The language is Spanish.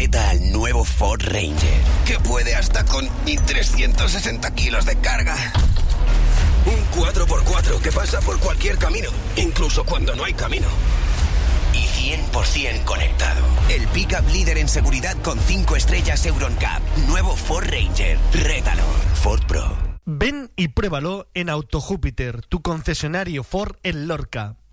Reta al nuevo Ford Ranger, que puede hasta con 1.360 kilos de carga. Un 4x4 que pasa por cualquier camino, incluso cuando no hay camino. Y 100% conectado. El pick-up líder en seguridad con 5 estrellas EuronCap. Nuevo Ford Ranger. Rétalo. Ford Pro. Ven y pruébalo en Auto Júpiter, tu concesionario Ford en Lorca.